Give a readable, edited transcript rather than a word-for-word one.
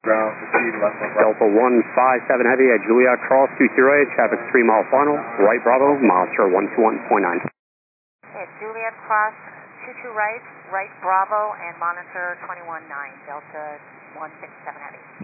Ground, proceed left on Delta 157 Heavy at Juliet Cross 208, traffic 3 mile final, right Bravo, mile 121.9. At Juliet Cross 22 right, right Bravo, and monitor 21.9, Delta 157 Heavy.